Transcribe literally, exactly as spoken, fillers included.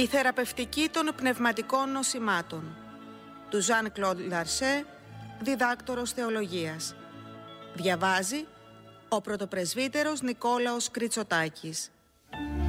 Η θεραπευτική των πνευματικών νοσημάτων του Ζαν Κλοντ Λαρσέ, διδάκτορος θεολογίας. Διαβάζει ο πρωτοπρεσβύτερος Νικόλαος Κριτσοτάκης.